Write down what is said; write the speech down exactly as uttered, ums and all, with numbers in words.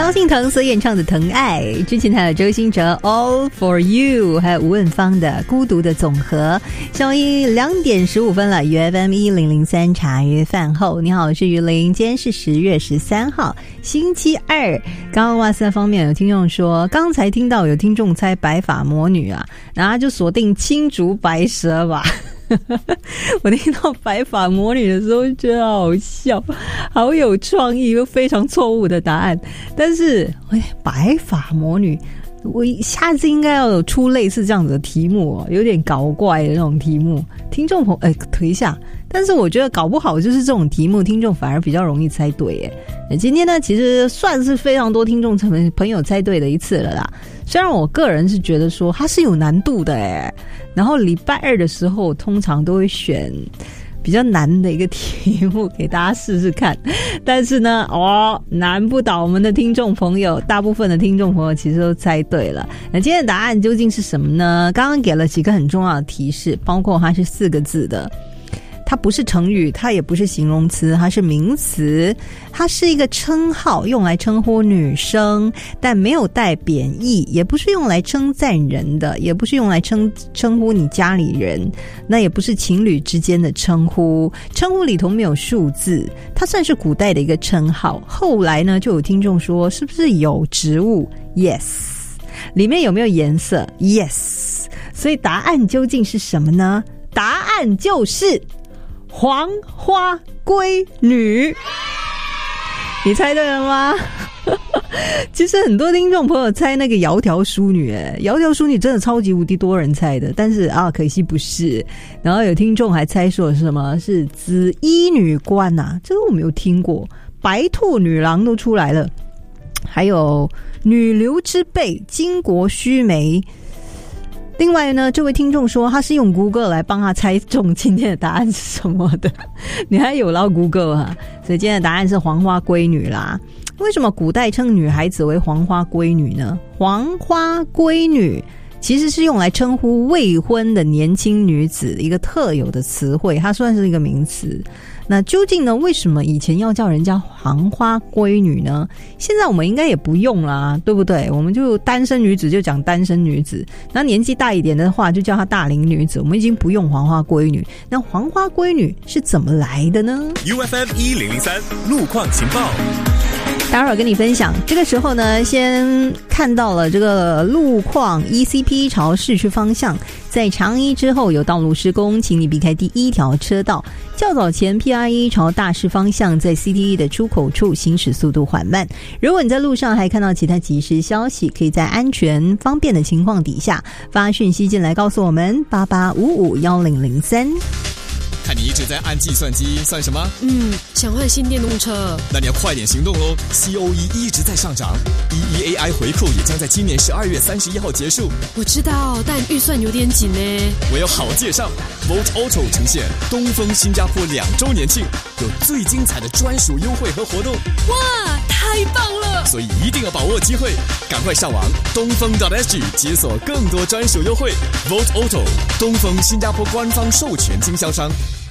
萧敬腾所演唱的《疼爱》，之前还有周兴哲 All for You， 还有吴汶芳的《孤独的总和》。下午一两点十五分了 ，U F M 一零零三茶余饭后，你好，我是于玲，今天是十月十三号，星期二。刚刚哇塞方面有听众说，刚才听到有听众猜白发魔女啊，然后就锁定青竹白蛇吧。我听到白发魔女的时候觉得好笑，好有创意又非常错误的答案。但是白发魔女，我下次应该要有出类似这样子的题目哦，有点搞怪的那种题目。听众朋友，哎，推一下。但是我觉得搞不好就是这种题目，听众反而比较容易猜对耶。今天呢，其实算是非常多听众朋友猜对的一次了啦。虽然我个人是觉得说它是有难度的耶，然后礼拜二的时候通常都会选比较难的一个题目给大家试试看，但是呢，哦，难不倒我们的听众朋友，大部分的听众朋友其实都猜对了。那今天的答案究竟是什么呢？刚刚给了几个很重要的提示，包括它是四个字的。它不是成语，它也不是形容词，它是名词，它是一个称号，用来称呼女生，但没有带贬义，也不是用来称赞人的，也不是用来称称呼你家里人，那也不是情侣之间的称呼，称呼里头没有数字，它算是古代的一个称号。后来呢，就有听众说，是不是有植物 ？Yes。里面有没有颜色 ？Yes。所以答案究竟是什么呢？答案就是黄花闺女。你猜对了吗？其实很多听众朋友猜那个窈窕淑女，哎，窈窕淑女真的超级无敌多人猜的，但是啊，可惜不是。然后有听众还猜说是什么是紫衣女官啊，这个我没有听过。白兔女郎都出来了，还有女流之辈、巾帼须眉。另外呢，这位听众说他是用 Google 来帮他猜中今天的答案是什么的，你还有捞 Google 啊？所以今天的答案是黄花闺女啦。为什么古代称女孩子为黄花闺女呢？黄花闺女其实是用来称呼未婚的年轻女子一个特有的词汇，它算是一个名词。那究竟呢，为什么以前要叫人家黄花闺女呢？现在我们应该也不用啦，对不对？我们就单身女子就讲单身女子，那年纪大一点的话就叫她大龄女子，我们已经不用黄花闺女。那黄花闺女是怎么来的呢？ U F M 一零零三路况情报， 待会儿跟你分享。这个时候呢，先看到了这个路况 E C P 朝市区方向，在长一之后有道路施工，请你避开第一条车道。较早前 P R 一 朝大市方向，在 C T E 的出口处行驶速度缓慢。如果你在路上还看到其他即时消息，可以在安全方便的情况底下发讯息进来告诉我们八八五五一零零三。 看你一直在按计算机，算什么？ 嗯，想换新电动车。 那你要快点行动咯 ！C O E 一直在上涨 ，E E A I 回扣也将在今年十二月三十一号结束。 我知道，但预算有点紧呢。 我有好介绍 ，Volt Auto 呈现东风新加坡两周年庆，有最精彩的专属优惠和活动。 哇，太棒了！ 所以一定要把握机会，赶快上网东风 .sg 解锁更多专属优惠。Volt Auto 东风新加坡官方授权经销商。